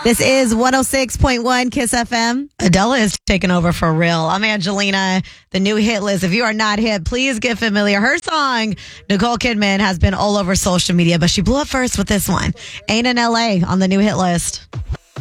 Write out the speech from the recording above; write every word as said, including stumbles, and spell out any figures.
This is one oh six point one Kiss F M. Adela is taking over for real. I'm Angelina, the new hit list. If you are not hip, please get familiar. Her song, Nicole Kidman, has been all over social media, but she blew up first with this one. Ain't in L A on the new hit list.